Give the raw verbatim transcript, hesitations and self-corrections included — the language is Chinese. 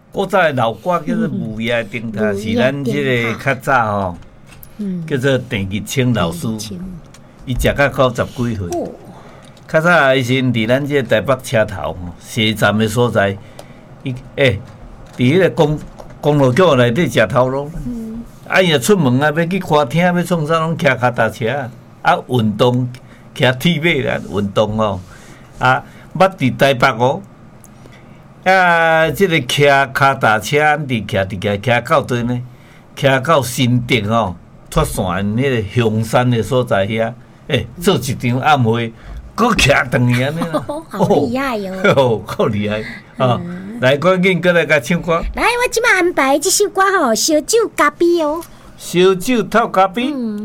古早的老歌叫做《午夜灯塔》，是咱即个较早吼，叫做陈日清老师，伊食到九十几岁。较早以前伫咱即个台北车头吼，西站的所在，伊诶，伫迄个公公路桥内底食头路。啊，伊若出门啊，要去歌厅要创啥，拢骑脚踏车啊，运动骑铁马啦，运动哦。啊，捌伫台北哦。啊，即、這个骑脚踏车，伫骑伫骑骑到对呢，骑到新竹吼，出线迄个香山的所在遐，誒、欸，做一場暗會，佫騎轉去安尼啦。 好厲害喲！ 哦，夠厲害啊！嗯、來，趕緊過來甲唱歌。 來，我即馬安排這首歌吼，燒酒咖啡哦。 燒酒透咖啡。嗯